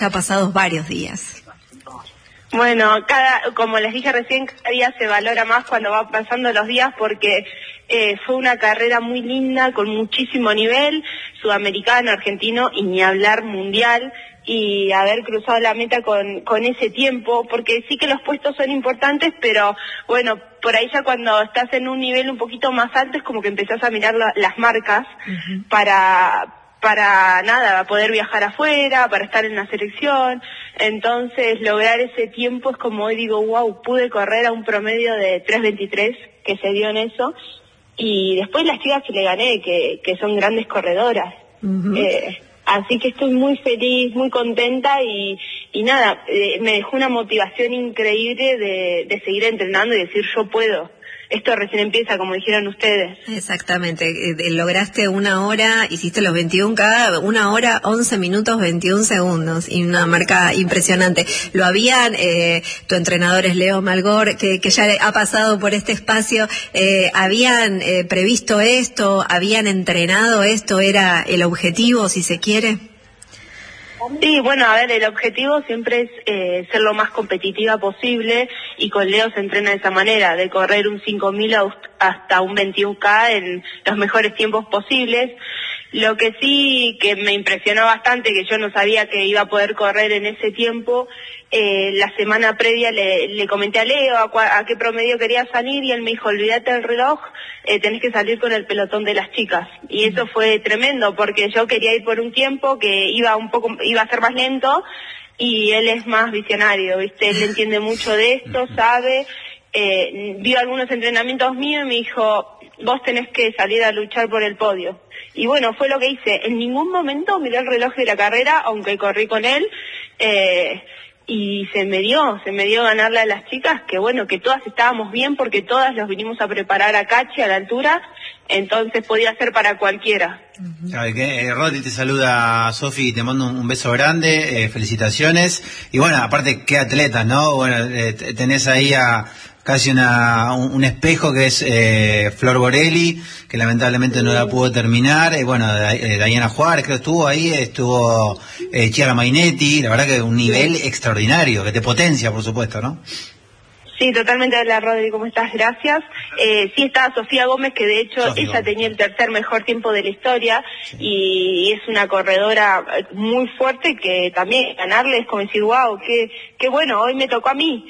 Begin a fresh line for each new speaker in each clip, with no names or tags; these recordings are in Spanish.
Ha pasado varios días.
Bueno, como les dije recién, cada día se valora más cuando va pasando los días porque fue una carrera muy linda, con muchísimo nivel, sudamericano, argentino y ni hablar mundial, y haber cruzado la meta con ese tiempo, porque sí que los puestos son importantes, pero bueno, por ahí ya cuando estás en un nivel un poquito más alto es como que empezás a mirar las marcas para nada, poder viajar afuera, para estar en la selección. Entonces lograr ese tiempo es como hoy digo, wow, pude correr a un promedio de 3:23 que se dio en eso, y después las chicas que le gané, que son grandes corredoras. Así que estoy muy feliz, muy contenta y nada, me dejó una motivación increíble de seguir entrenando y decir yo puedo. Esto recién empieza, como dijeron ustedes.
Exactamente, lograste 1 hora, hiciste los 21K, 1 hora, 11 minutos, 21 segundos, y una marca impresionante. ¿Lo habían, tu entrenador es Leo Malgor, que ya ha pasado por este espacio, habían previsto esto, habían entrenado esto, era el objetivo, si se quiere?
Sí, bueno, a ver, el objetivo siempre es ser lo más competitiva posible, y con Leo se entrena de esa manera, de correr un 5.000 hasta un 21K en los mejores tiempos posibles. Lo que sí que me impresionó bastante, que yo no sabía que iba a poder correr en ese tiempo, la semana previa le comenté a Leo a qué promedio quería salir, y él me dijo, olvídate del reloj, tenés que salir con el pelotón de las chicas. Y eso fue tremendo, porque yo quería ir por un tiempo que iba a ser más lento, y él es más visionario, ¿viste? Él entiende mucho de esto, sabe, vio algunos entrenamientos míos y me dijo, vos tenés que salir a luchar por el podio. Y bueno, fue lo que hice. En ningún momento miré el reloj de la carrera, aunque corrí con él, y se me dio ganarle a las chicas, que bueno, que todas estábamos bien porque todas los vinimos a preparar a Cachi a la altura, entonces podía ser para cualquiera.
Rodi, te saluda Sofi, te mando un beso grande, felicitaciones, y bueno, aparte qué atletas, ¿no? Bueno, tenés ahí casi un espejo que es Flor Borelli, que lamentablemente no la pudo terminar, bueno, Diana Juárez creo estuvo Chiara Mainetti, la verdad que un nivel extraordinario, que te potencia, por supuesto, ¿no?
Sí, totalmente. Hola, Rodri, ¿cómo estás? Gracias. Sí, estaba Sofía Gómez, que de hecho ella tenía el tercer mejor tiempo de la historia, y es una corredora muy fuerte, que también ganarle es como decir, wow, qué bueno, hoy me tocó a mí.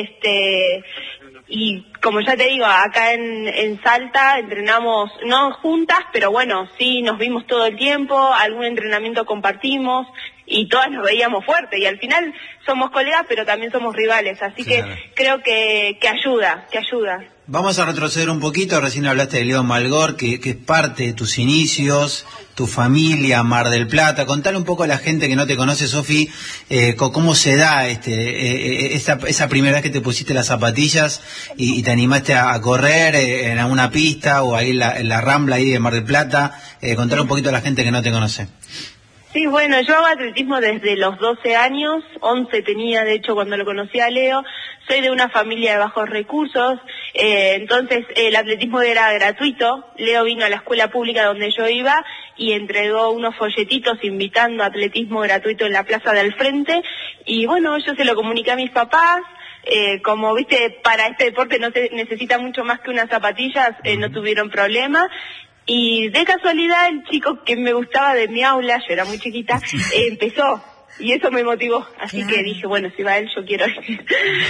Y como ya te digo, acá en Salta entrenamos, no juntas, pero bueno, sí nos vimos todo el tiempo, algún entrenamiento compartimos, y todas nos veíamos fuertes, y al final somos colegas, pero también somos rivales, así claro. Que creo que ayuda.
Vamos a retroceder un poquito, recién hablaste de Leo Malgor, que es parte de tus inicios, tu familia, Mar del Plata. Contale un poco a la gente que no te conoce, Sofi, cómo se da esa primera vez que te pusiste las zapatillas y te animaste a correr en alguna pista o ahí en la Rambla ahí de Mar del Plata. Contale un poquito a la gente que no te conoce.
Sí, bueno, yo hago atletismo desde los 12 años, 11 tenía de hecho cuando lo conocí a Leo. Soy de una familia de bajos recursos, entonces el atletismo era gratuito. Leo vino a la escuela pública donde yo iba y entregó unos folletitos invitando a atletismo gratuito en la plaza del frente, y bueno, yo se lo comuniqué a mis papás. Como viste, para este deporte no se necesita mucho más que unas zapatillas, no tuvieron problema. Y de casualidad el chico que me gustaba de mi aula, yo era muy chiquita, empezó, y eso me motivó, así claro. Que dije, bueno, si va él, yo quiero ir.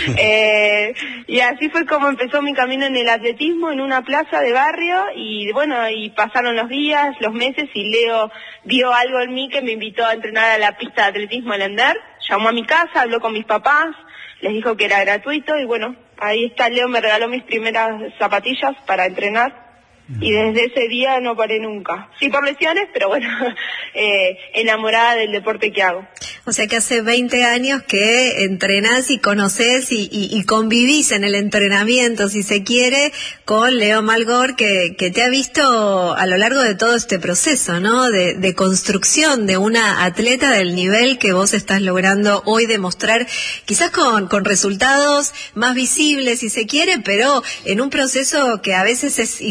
Y así fue como empezó mi camino en el atletismo, en una plaza de barrio, y bueno, y pasaron los días, los meses, y Leo vio algo en mí que me invitó a entrenar a la pista de atletismo El Ender, llamó a mi casa, habló con mis papás, les dijo que era gratuito, y bueno, ahí está, Leo me regaló mis primeras zapatillas para entrenar. Y desde ese día no paré nunca. Sí, por lesiones, pero bueno, enamorada del deporte que hago.
O sea que hace 20 años que entrenás y conocés y convivís en el entrenamiento, si se quiere, con Leo Malgor, que te ha visto a lo largo de todo este proceso, ¿no? De construcción de una atleta del nivel que vos estás logrando hoy demostrar, quizás con resultados más visibles, si se quiere, pero en un proceso que a veces es injusto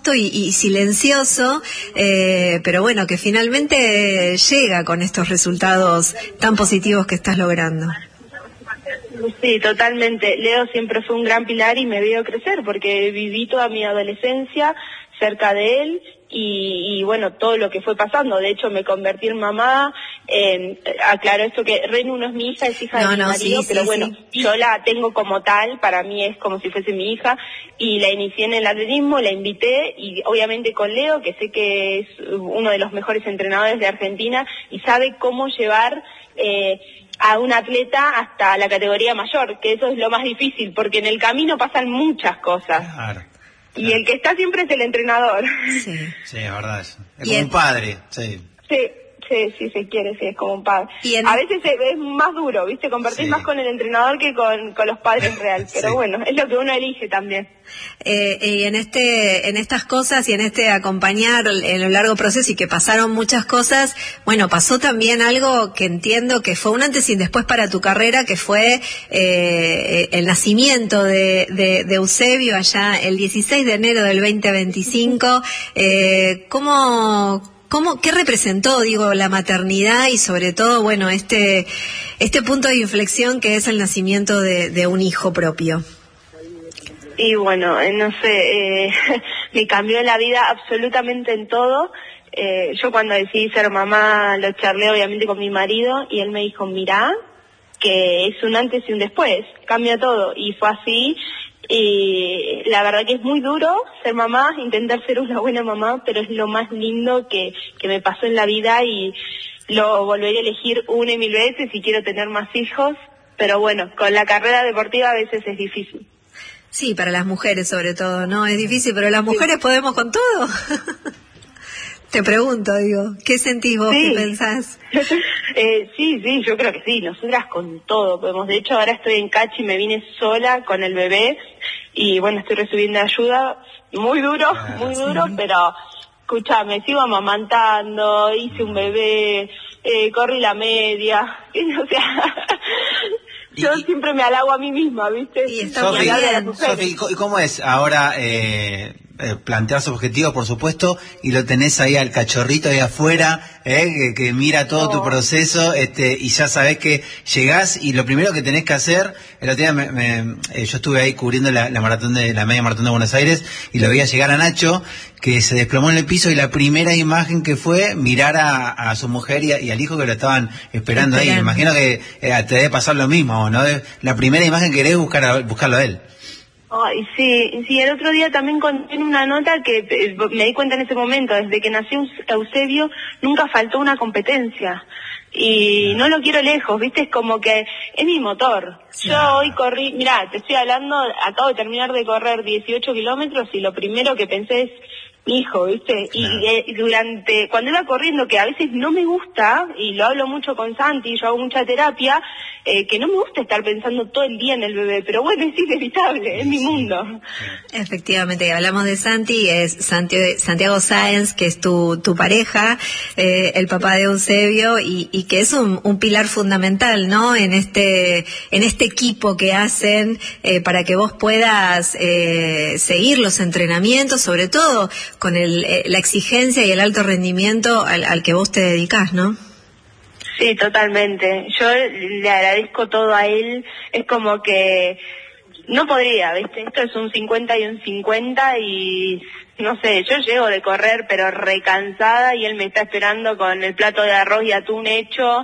modesto y silencioso, pero bueno, que finalmente llega con estos resultados tan positivos que estás logrando.
Sí, totalmente. Leo siempre fue un gran pilar y me vio crecer porque viví toda mi adolescencia cerca de él y bueno, todo lo que fue pasando. De hecho, me convertí en mamá. Aclaro esto que Renu no es mi hija, es hija de mi marido, pero bueno, yo la tengo como tal, para mí es como si fuese mi hija y la inicié en el atletismo, la invité y obviamente con Leo, que sé que es uno de los mejores entrenadores de Argentina y sabe cómo llevar a un atleta hasta la categoría mayor, que eso es lo más difícil, porque en el camino pasan muchas cosas.
Claro.
Y el que está siempre es el entrenador.
Sí,
sí, es verdad eso. Es como un padre, sí.
Sí, se quiere, sí, es como un padre.
A
veces es más duro, ¿viste? Compartís más con el entrenador que con los padres reales, pero bueno, es lo que uno elige también.
Y en estas cosas y en este acompañar en el largo proceso y que pasaron muchas cosas, bueno, pasó también algo que entiendo que fue un antes y un después para tu carrera, que fue el nacimiento de Eusebio allá el 16 de enero del 2025. ¿Qué representó, la maternidad y sobre todo, bueno, este punto de inflexión que es el nacimiento de un hijo propio?
Y bueno, no sé, me cambió la vida absolutamente en todo. Yo cuando decidí ser mamá lo charlé obviamente con mi marido y él me dijo, mirá, que es un antes y un después, cambia todo. Y fue así. Y la verdad que es muy duro ser mamá, intentar ser una buena mamá, pero es lo más lindo que me pasó en la vida y lo volveré a elegir una y mil veces y quiero tener más hijos, pero bueno, con la carrera deportiva a veces es difícil.
Sí, para las mujeres sobre todo, ¿no? Es difícil, pero las mujeres podemos con todo. Te pregunto, ¿qué sentís vos, qué pensás?
Sí, yo creo que sí, nosotras con todo podemos. De hecho, ahora estoy en Cachi, me vine sola con el bebé y bueno, estoy recibiendo ayuda, muy duro, pero escuchame, sigo amamantando, hice un bebé, corrí la media, o sea... Yo siempre me halago a mí misma, ¿viste?
Y está muy bien.
Sofi, ¿y cómo es ahora plantearse objetivos, por supuesto, y lo tenés ahí al cachorrito ahí afuera, que mira todo tu proceso, y ya sabés que llegás y lo primero que tenés que hacer, el otro día yo estuve ahí cubriendo la media maratón de Buenos Aires y lo veía llegar a Nacho, que se desplomó en el piso y la primera imagen que fue mirar a su mujer y al hijo que lo estaban esperando ahí. Me imagino que te debe pasar lo mismo, ¿no? La primera imagen que querés buscarlo a él.
Ay, sí, el otro día también conté en una nota que me di cuenta en ese momento, desde que nació Eusebio nunca faltó una competencia y no lo quiero lejos, ¿viste? Es como que es mi motor. Yo hoy corrí, mirá, te estoy hablando, acabo de terminar de correr 18 kilómetros y lo primero que pensé es mi hijo, ¿viste? Y cuando iba corriendo, que a veces no me gusta, y lo hablo mucho con Santi, yo hago mucha terapia, que no me gusta estar pensando todo el día en el bebé, pero bueno, es inevitable, es mi mundo.
Efectivamente, hablamos de Santi, es Santiago Sáenz, que es tu pareja, el papá de Eusebio, y que es un pilar fundamental, ¿no? En este equipo que hacen para que vos puedas seguir los entrenamientos, sobre todo con la exigencia y el alto rendimiento al que vos te dedicás, ¿no?
Sí, totalmente. Yo le agradezco todo a él. Es como que no podría, ¿viste? Esto es un 50 y un 50 y no sé, yo llego de correr pero recansada y él me está esperando con el plato de arroz y atún hecho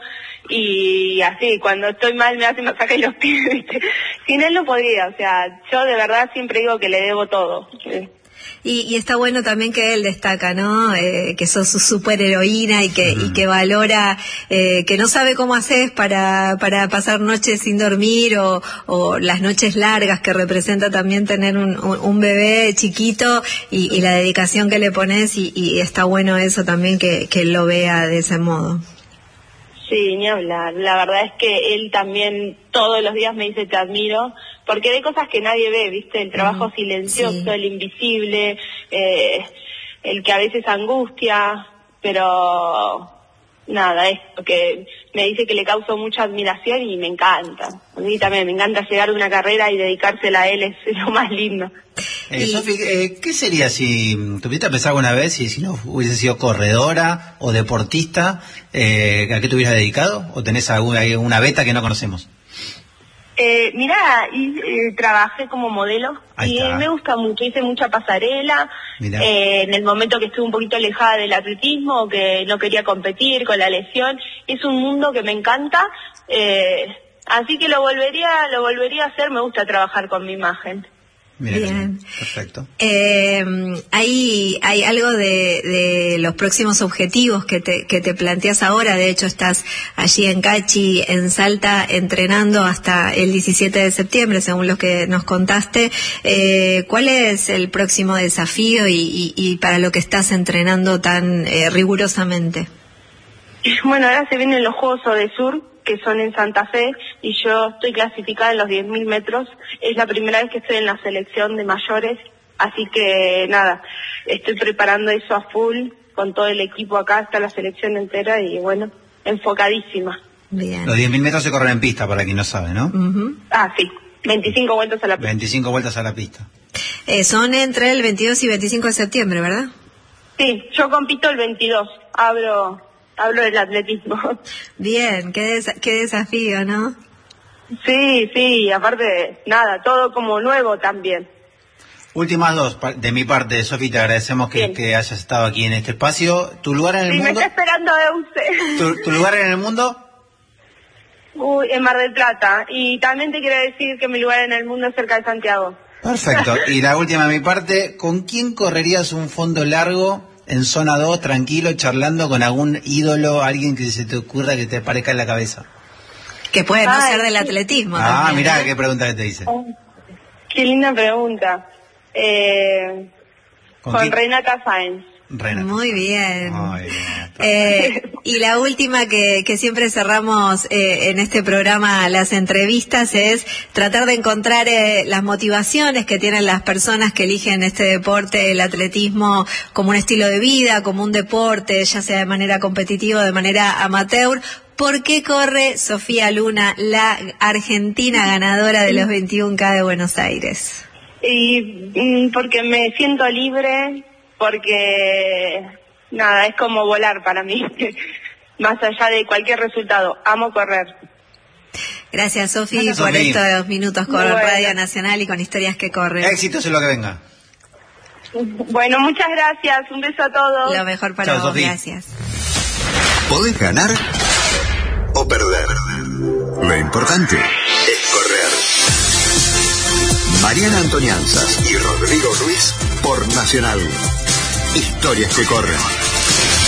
y así, cuando estoy mal me hace masaje los pies, ¿viste? Sin él no podría, o sea, yo de verdad siempre digo que le debo todo.
Y está bueno también que él destaca, ¿no? Que sos su superheroína y que valora, que no sabe cómo haces para pasar noches sin dormir o las noches largas que representa también tener un bebé chiquito y la dedicación que le pones y está bueno eso también que él lo vea de ese modo.
Sí, ni hablar. La verdad es que él también todos los días me dice te admiro, porque hay cosas que nadie ve, ¿viste? El trabajo silencioso, el invisible, el que a veces angustia, pero nada, esto que me dice que le causo mucha admiración y me encanta. A mí también me encanta llegar a una carrera y dedicársela a él, es lo más lindo.
Sofi, ¿qué sería si tuviste a pensar alguna vez si no hubiese sido corredora o deportista, a qué te hubieras dedicado? ¿O tenés alguna beta que no conocemos?
Mirá, trabajé como modelo y me gusta mucho, hice mucha pasarela. En el momento que estuve un poquito alejada del atletismo, que no quería competir con la lesión, es un mundo que me encanta, así que lo volvería a hacer. Me gusta trabajar con mi imagen.
Bien,
perfecto.
Hay algo de los próximos objetivos que te planteas ahora. De hecho, estás allí en Cachi, en Salta, entrenando hasta el 17 de septiembre, según lo que nos contaste. ¿Cuál es el próximo desafío y para lo que estás entrenando tan rigurosamente?
Bueno, ahora se vienen los Juegos Odesur, que son en Santa Fe, y yo estoy clasificada en los 10.000 metros. Es la primera vez que estoy en la selección de mayores, así que nada, estoy preparando eso a full, con todo el equipo acá, está la selección entera y bueno, enfocadísima.
Bien.
Los 10.000 metros se corren en pista, para quien no sabe, ¿no?
Uh-huh.
Sí, 25 vueltas a la pista.
25 vueltas a la pista.
Son entre el 22 y 25 de septiembre, ¿verdad?
Sí, yo compito el 22, hablo del atletismo.
Bien, qué desafío, ¿no?
Sí, aparte, nada, todo como nuevo también.
Últimas dos, de mi parte, Sofi, te agradecemos que hayas estado aquí en este espacio. ¿Tu lugar en el mundo?
Me está esperando Euse.
¿Tu lugar en el mundo?
En Mar del Plata. Y también te quiero decir que mi lugar en el mundo es cerca de Santiago.
Perfecto. Y la última de mi parte, ¿con quién correrías un fondo largo en zona 2, tranquilo, charlando con algún ídolo, alguien que se te ocurra, que te parezca en la cabeza?
Que puede no ser del atletismo.
También, mirá qué pregunta que te hice.
Qué linda pregunta. Con Renata Sáenz.
Muy bien. Y la última que siempre cerramos en este programa, las entrevistas, es tratar de encontrar las motivaciones que tienen las personas que eligen este deporte, el atletismo, como un estilo de vida, como un deporte, ya sea de manera competitiva o de manera amateur. ¿Por qué corre Sofía Luna, la argentina ganadora de los 21K de Buenos Aires?
Y porque me siento libre, porque nada, es como volar para mí, más allá de cualquier resultado. Amo correr.
Gracias, Sofi, por estos minutos con Radio Nacional y con Historias que Corren.
Éxitos en lo que venga.
Bueno, muchas gracias, un beso a todos.
Lo mejor para vos, gracias.
Podés ganar o perder. Lo importante es correr. Mariana Antonianzas y Rodrigo Ruiz por Nacional. Historias que corren.